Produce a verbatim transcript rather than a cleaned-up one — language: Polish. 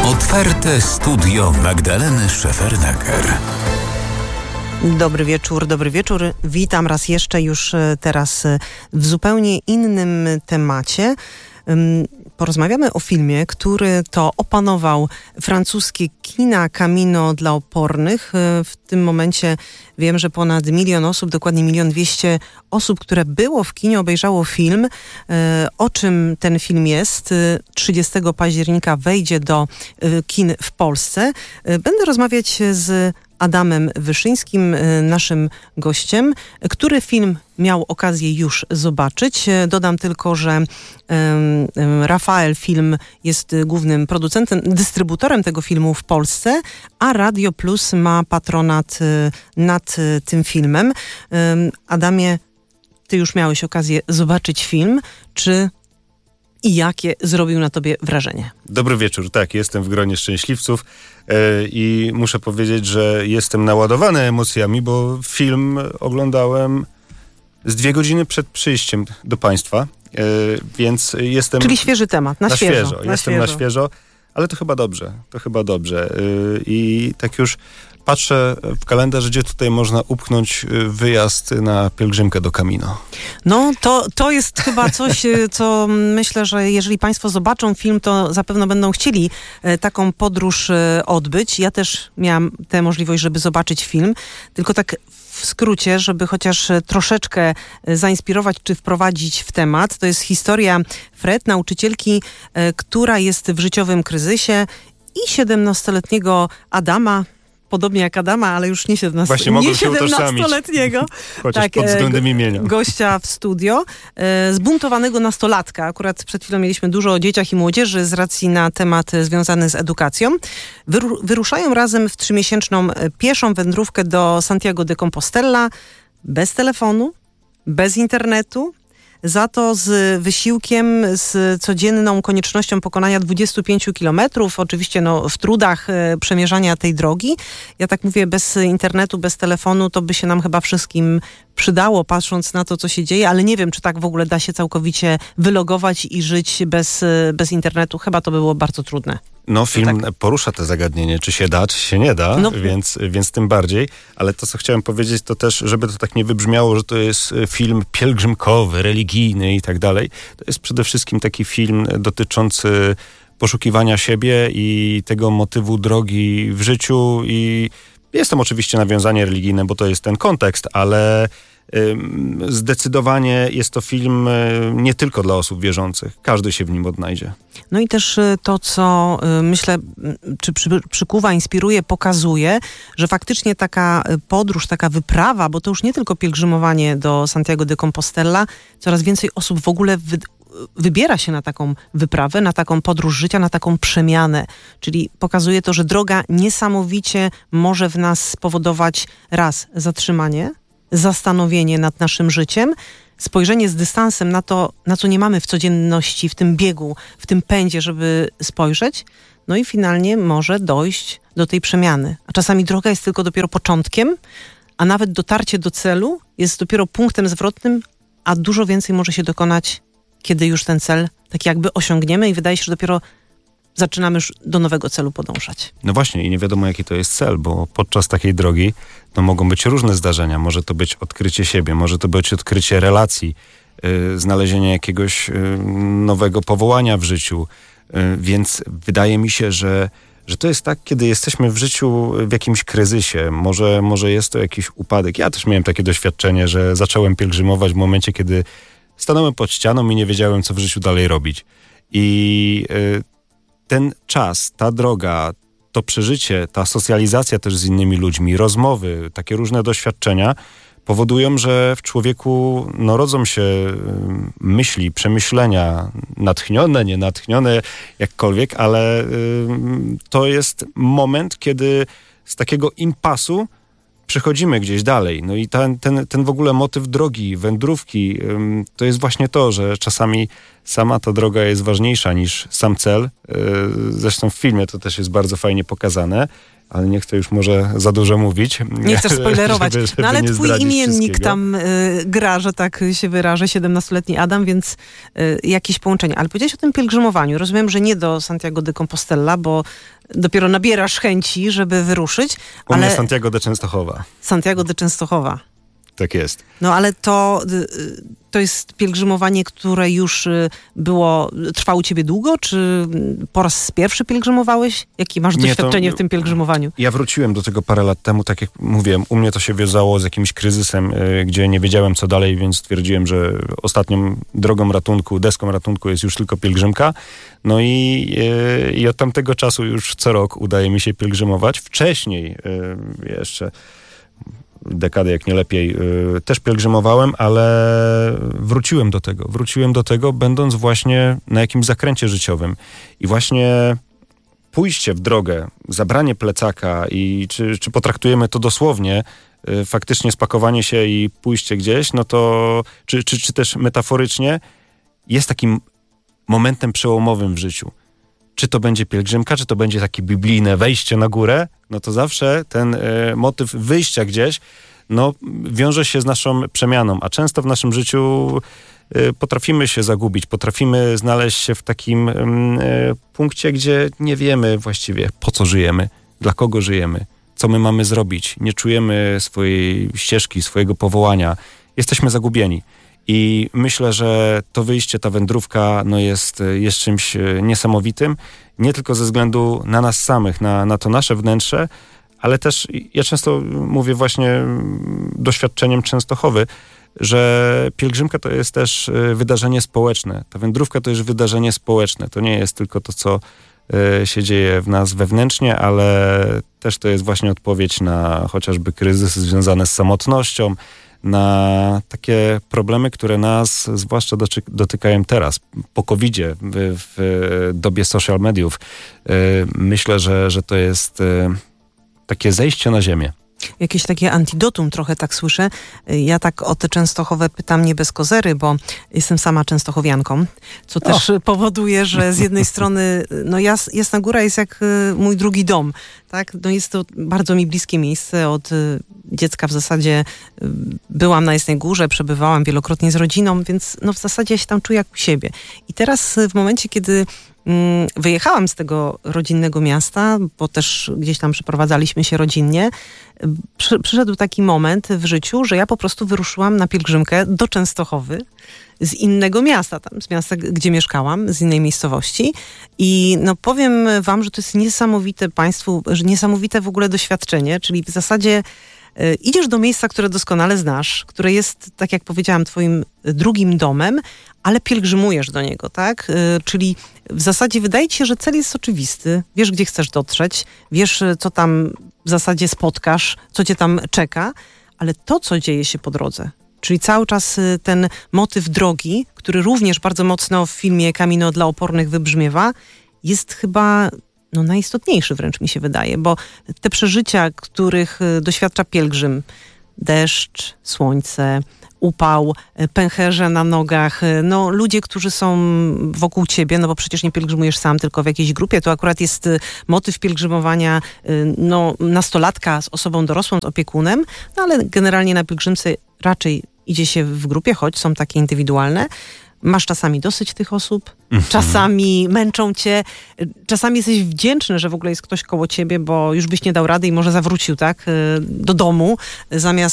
Otwarte studio Magdaleny Szefernaker. Dobry wieczór, dobry wieczór. Witam raz jeszcze już teraz w zupełnie innym temacie. Porozmawiamy o filmie, który to opanował francuskie kina Camino dla opornych. W tym momencie wiem, że ponad milion osób, dokładnie milion dwieście osób, które było w kinie, obejrzało film. O czym ten film jest? trzydziestego października wejdzie do kin w Polsce. Będę rozmawiać z Adamem Wyszyńskim, naszym gościem, który film miał okazję już zobaczyć. Dodam tylko, że um, Rafael Film jest głównym producentem, dystrybutorem tego filmu w Polsce, a Radio Plus ma patronat nad tym filmem. Um, Adamie, ty już miałeś okazję zobaczyć film. Czy i jakie zrobił na tobie wrażenie? Dobry wieczór. Tak, jestem w gronie szczęśliwców yy, i muszę powiedzieć, że jestem naładowany emocjami, bo film oglądałem z dwie godziny przed przyjściem do państwa, yy, więc jestem... Czyli świeży temat, na, na świeżo. świeżo. Na jestem świeżo. na świeżo, ale to chyba dobrze. To chyba dobrze. Yy, I tak już patrzę w kalendarz, gdzie tutaj można upchnąć wyjazd na pielgrzymkę do Camino. No, to, to jest chyba coś, co myślę, że jeżeli państwo zobaczą film, to zapewne będą chcieli taką podróż odbyć. Ja też miałam tę możliwość, żeby zobaczyć film, tylko tak w skrócie, żeby chociaż troszeczkę zainspirować czy wprowadzić w temat. To jest historia Fred, nauczycielki, która jest w życiowym kryzysie, i siedemnastoletniego Adama, podobnie jak Adama, ale już nie, siedemnasto, nie siedemnastoletniego. Chociaż tak, pod względem imienia. Gościa w studio. E, zbuntowanego nastolatka. Akurat przed chwilą mieliśmy dużo o dzieciach i młodzieży z racji na temat związany z edukacją. Wyru, wyruszają razem w trzymiesięczną pieszą wędrówkę do Santiago de Compostela. Bez telefonu, bez internetu. Za to z wysiłkiem, z codzienną koniecznością pokonania dwudziestu pięciu kilometrów, oczywiście no, w trudach e, przemierzania tej drogi. Ja tak mówię, bez internetu, bez telefonu, to by się nam chyba wszystkim przydało, patrząc na to, co się dzieje, ale nie wiem, czy tak w ogóle da się całkowicie wylogować i żyć bez, bez internetu. Chyba to by było bardzo trudne. No, film tak porusza to zagadnienie, czy się da, czy się nie da, no. więc, więc tym bardziej. Ale to, co chciałem powiedzieć, to też, żeby to tak nie wybrzmiało, że to jest film pielgrzymkowy, religijny i tak dalej. To jest przede wszystkim taki film dotyczący poszukiwania siebie i tego motywu drogi w życiu. I jest tam oczywiście nawiązanie religijne, bo to jest ten kontekst, ale zdecydowanie jest to film nie tylko dla osób wierzących. Każdy się w nim odnajdzie. No i też to, co myślę, czy przy, przykuwa, inspiruje, pokazuje, że faktycznie taka podróż, taka wyprawa, bo to już nie tylko pielgrzymowanie do Santiago de Compostela, coraz więcej osób w ogóle wy, wybiera się na taką wyprawę, na taką podróż życia, na taką przemianę. Czyli pokazuje to, że droga niesamowicie może w nas spowodować raz zatrzymanie, zastanowienie nad naszym życiem, spojrzenie z dystansem na to, na co nie mamy w codzienności, w tym biegu, w tym pędzie, żeby spojrzeć. No i finalnie może dojść do tej przemiany. A czasami droga jest tylko dopiero początkiem, a nawet dotarcie do celu jest dopiero punktem zwrotnym, a dużo więcej może się dokonać, kiedy już ten cel tak jakby osiągniemy i wydaje się, że dopiero zaczynamy już do nowego celu podążać. No właśnie i nie wiadomo, jaki to jest cel, bo podczas takiej drogi no, mogą być różne zdarzenia. Może to być odkrycie siebie, może to być odkrycie relacji, yy, znalezienie jakiegoś yy, nowego powołania w życiu. Yy, więc wydaje mi się, że, że to jest tak, kiedy jesteśmy w życiu w jakimś kryzysie. Może, może jest to jakiś upadek. Ja też miałem takie doświadczenie, że zacząłem pielgrzymować w momencie, kiedy stanąłem pod ścianą i nie wiedziałem, co w życiu dalej robić. I yy, ten czas, ta droga, to przeżycie, ta socjalizacja też z innymi ludźmi, rozmowy, takie różne doświadczenia powodują, że w człowieku no, rodzą się myśli, przemyślenia, natchnione, nienatchnione, jakkolwiek, ale y, to jest moment, kiedy z takiego impasu przechodzimy gdzieś dalej. No i ten, ten, ten w ogóle motyw drogi, wędrówki, ym, to jest właśnie to, że czasami sama ta droga jest ważniejsza niż sam cel. Zresztą w filmie to też jest bardzo fajnie pokazane, ale nie chcę już może za dużo mówić. Nie chcesz spoilerować. żeby, żeby no ale twój imiennik tam y, gra, że tak się wyrażę, siedemnastoletni Adam, więc y, jakieś połączenie. Ale powiedziałeś o tym pielgrzymowaniu. Rozumiem, że nie do Santiago de Compostela, bo dopiero nabierasz chęci, żeby wyruszyć. U ale mnie Santiago de Częstochowa. Santiago de Częstochowa. Tak jest. No ale to, to jest pielgrzymowanie, które już było, trwało u ciebie długo, czy po raz pierwszy pielgrzymowałeś? Jakie masz Nie, doświadczenie to, w tym pielgrzymowaniu? Ja wróciłem do tego parę lat temu, tak jak mówiłem, u mnie to się wiązało z jakimś kryzysem, y, gdzie nie wiedziałem co dalej, więc stwierdziłem, że ostatnią drogą ratunku, deską ratunku jest już tylko pielgrzymka. No i, y, i od tamtego czasu już co rok udaje mi się pielgrzymować. Wcześniej y, jeszcze... dekadę, jak nie lepiej, yy, też pielgrzymowałem, ale wróciłem do tego. Wróciłem do tego, będąc właśnie na jakimś zakręcie życiowym. I właśnie pójście w drogę, zabranie plecaka i czy, czy potraktujemy to dosłownie, yy, faktycznie spakowanie się i pójście gdzieś, no to, czy, czy, czy też metaforycznie, jest takim momentem przełomowym w życiu. Czy to będzie pielgrzymka, czy to będzie takie biblijne wejście na górę, no to zawsze ten y, motyw wyjścia gdzieś, no wiąże się z naszą przemianą, a często w naszym życiu y, potrafimy się zagubić, potrafimy znaleźć się w takim y, punkcie, gdzie nie wiemy właściwie, po co żyjemy, dla kogo żyjemy, co my mamy zrobić, nie czujemy swojej ścieżki, swojego powołania, jesteśmy zagubieni. I myślę, że to wyjście, ta wędrówka no jest, jest czymś niesamowitym, nie tylko ze względu na nas samych, na, na to nasze wnętrze, ale też ja często mówię właśnie doświadczeniem Częstochowy, że pielgrzymka to jest też wydarzenie społeczne. Ta wędrówka to jest wydarzenie społeczne. To nie jest tylko to, co się dzieje w nas wewnętrznie, ale też to jest właśnie odpowiedź na chociażby kryzysy związane z samotnością, na takie problemy, które nas zwłaszcza doty- dotykają teraz, po kowidzie, w, w dobie social mediów. Myślę, że, że to jest takie zejście na ziemię. Jakieś takie antidotum trochę tak słyszę. Ja tak o tę Częstochowę pytam nie bez kozery, bo jestem sama częstochowianką, co też o. powoduje, że z jednej strony no Jas, Jasna Góra jest jak mój drugi dom. Tak? No jest to bardzo mi bliskie miejsce. Od dziecka w zasadzie byłam na Jasnej Górze, przebywałam wielokrotnie z rodziną, więc no w zasadzie ja się tam czuję jak u siebie. I teraz w momencie, kiedy wyjechałam z tego rodzinnego miasta, bo też gdzieś tam przeprowadzaliśmy się rodzinnie, przy, przyszedł taki moment w życiu, że ja po prostu wyruszyłam na pielgrzymkę do Częstochowy z innego miasta, tam z miasta, gdzie mieszkałam, z innej miejscowości. I no powiem wam, że to jest niesamowite państwu, że niesamowite w ogóle doświadczenie, czyli w zasadzie y, idziesz do miejsca, które doskonale znasz, które jest, tak jak powiedziałam, twoim drugim domem, ale pielgrzymujesz do niego, tak? Y, czyli w zasadzie wydaje ci się, że cel jest oczywisty. Wiesz, gdzie chcesz dotrzeć, wiesz, co tam w zasadzie spotkasz, co cię tam czeka, ale to, co dzieje się po drodze, czyli cały czas ten motyw drogi, który również bardzo mocno w filmie Camino dla opornych wybrzmiewa, jest chyba no, najistotniejszy wręcz mi się wydaje, bo te przeżycia, których doświadcza pielgrzym, deszcz, słońce, upał, pęcherze na nogach, no ludzie, którzy są wokół ciebie, no bo przecież nie pielgrzymujesz sam, tylko w jakiejś grupie. To akurat jest motyw pielgrzymowania no, nastolatka z osobą dorosłą, z opiekunem, no ale generalnie na pielgrzymce raczej idzie się w grupie, choć są takie indywidualne. Masz czasami dosyć tych osób, mhm. czasami męczą cię, czasami jesteś wdzięczny, że w ogóle jest ktoś koło ciebie, bo już byś nie dał rady i może zawrócił, tak, do domu, zamiast